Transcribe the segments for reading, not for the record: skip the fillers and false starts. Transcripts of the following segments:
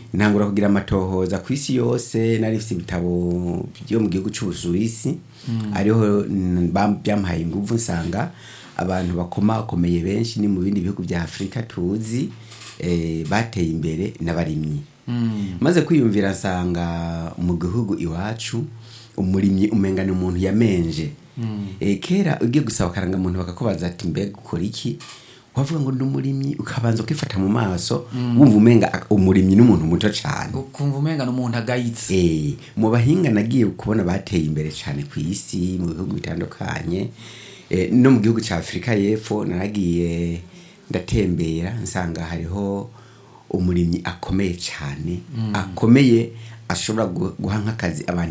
ntangura kugira amatohoza ku isi yose, narifite ibitabo byo mu gihugu cy'Ubusuwisi ariho byampaye ingufu, nsanga abantu bakomeye benshi ni mu bindi bihugu bya Afrika tuzi bateye imbere n'abarimyi. Maze kwiyumvira nsanga mu gihugu iwacu umurimyi umengana umuntu yamenje. Kera ugiye gusaba karanga muntu bakakubaza ati mbega ukora iki, wavuga ngo ndumurimyi, ukabanza kwifata mu maso wumva umenga umurimyi n'umuntu muto cyane, ukumva umenga n'umuntu agayitse. Mu bahinga nagiye kubona bateye imbere cyane ku isi mu bihugu bitandukanye, no mu gihugu cya Afrika y'Epfo naragiye ndatembera nsanga hariho umurimyi akomeye cyane, akomeye ashobora guha nk'akazi abantu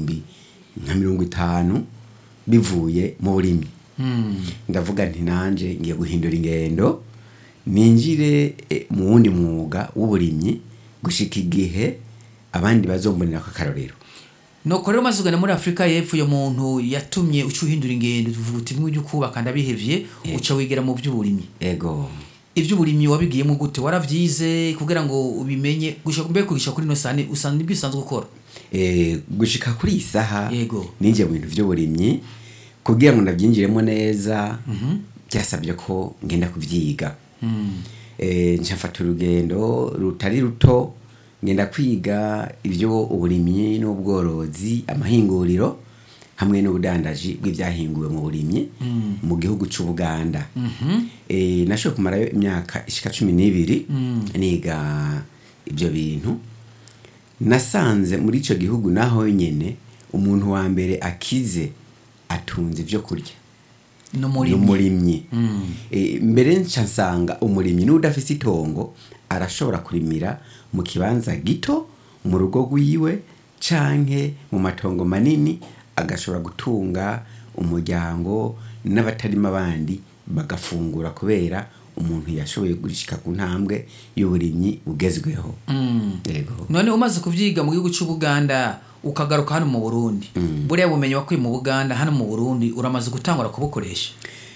50,000 bivuye mu burimyi. Ndavuga nti nanje ngiye guhindura ingendo ninjire mu wundi mwuga w'uburimyi gushika igihe abandi bazombonera ko karorero. Nuko rero mazugana muri Afrika y'Epfo yo muntu yatumye ucuhindura ingendo, tuvuga uti mwe kubaka ndabihevye uca wigera mu by'uburimyi. Ego. Ivy'uburimyi wabigiyemo gute? Waravyize kugira ngo ubimenye gushaka mbe kugisha kuri no sane usanga nibyo usanzwe gukora? Gushika kuri isaha yego ninje mu bintu by'uburimyi kugira ngo nabyinjiremo neza, byasabye ko ngenda kuvyiga. Nshafata urugendo rutari ruto ngenda kwiga ibyo uburimyi n'ubworozi, amahinguriro hamwe n'ubudandaji bw'ibyahinguwe mu burimyi mu gihugu cy'Ubuganda. Nashoboye kumarayo imyaka ishika 12 niga ibyo bintu. Nasanze muri ico gihugu naho nyene umuntu wa mbere akize atunze ibyo kurya n'umurimyi. Mbere nsanga umurimyi n'udafise itongo arashobora kurimira mu kibanza gito mu rugo rwiwe canke mu matongo manini, agashobora gutunga umuryango n'abatarima abandi bagafungura kubera umuntu yashoboye gushika ku ntambwe y'uburimyi bugezweho. Yego. None umaze kuvyiga mu gihugu cy'Ubuganda ukagaruka hano mu Burundi, buriya bumenyi wakwiye mu Buganda hano mu Burundi uramaze gutangura kubukoresha?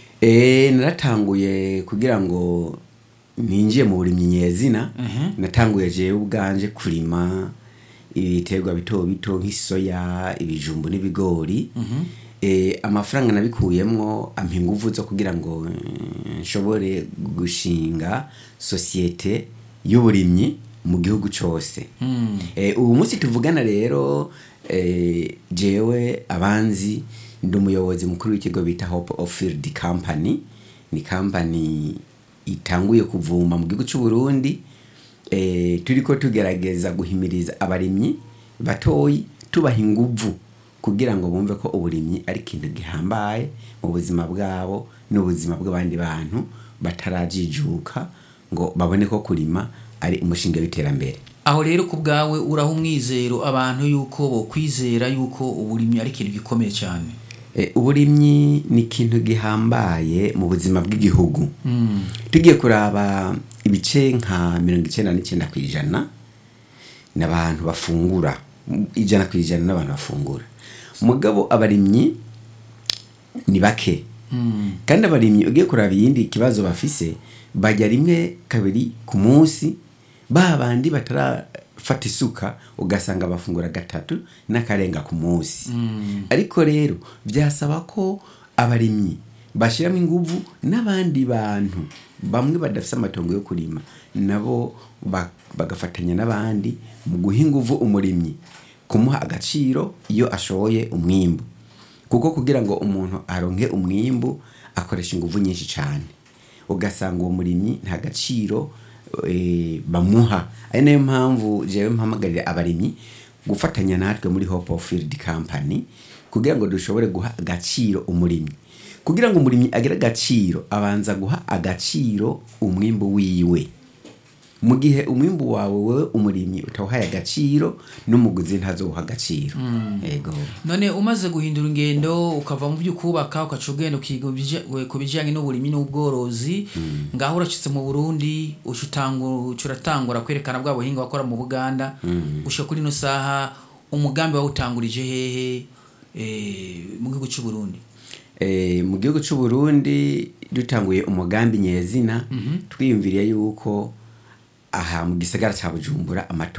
Naratanguye kugira ngo ninjiye mu burimyi nyezina. Natanguye jewe ubwanje kurima ibiterwa bito bito nk'isoya, ibijumbu n'ibigori. Amafaranga nabikuyemwo ampa ingufu zo kugira ngo nshobore gushinga societe y'uburimyi mu gihugu cyose. Ubu munsi tuvugana rero jewe abanzi ndi umuyobozi mukuru w'ikigo bita Hope of Field Company. Ni company itanguye kuvuma mu gihugu cy'u Burundi. Turiko tugerageza guhimiriza abarimyi batoyi, tubaha inguvu kugira ngo bumve ko uburimyi ari ikintu gihambaye mu buzima bwabo n'ubuzima bw'abandi bantu batarajijuka ngo babone ko kurima ari umushinga w'iterambere. Aho rero ku bwawe uraho umwizero abantu yuko bo kwizera yuko uburimyi ari ikintu gikomeye cyane? Uburimyi ni ikintu gihambaye mu buzima bw'igihugu. Tugiye kuraba ibice nka 99% n'abantu bafungura, 100% n'abantu bafungura. Mugabo abarimyi ni bake. Kandi abarimyi ugiye kuraba yindi kibazo bafise, bajya rimwe kabiri ku munsi, babandi batarafata isuka ugasanga bafungura 3 n'akarenga ku munsi. Ariko rero byasaba ko abarimyi bashiramo inguvu n'abandi bantu bamwe badafise amatongo yo kurima nabo bagafatanya n'abandi mu guha inguvu umurimyi, kumuha agaciro iyo ashoye umwimbu. Kuko kugira ngo umuntu aronke umwimbu akoresha inguvu nyinshi cyane, ugasanga uwo murimyi nta gaciro bamuha. Ari nayo mpamvu jewe mpamagarira abarimyi gufatanya natwe muri Hope of Field Company kugira ngo dushobore guha agaciro umurimyi. Kugira ngo umurimyi agire agaciro abanza guha agaciro umwimbu wiwe. Mu gihe umwimbu wawe wewe umurimyi utawuhaye agaciro n'umuguzi ntazoha agaciro. Yego. None umaze guhindura ingendo ukava mu byo kubaka ukacugenda ukiga kubijyanye n'uburimyi n'ubworozi, ngaho uracitse mu Burundi ucuratangura kwerekana bwa buhinga wakora mu Buganda, usha kuri no saha umugambi wawutangurije hehe mu gihugu cy'u Burundi? Mu gihugu cy'u Burundi dutanguye umugambi nyezina, twiyumviriye yuko aha mu gisagara cya Bujumbura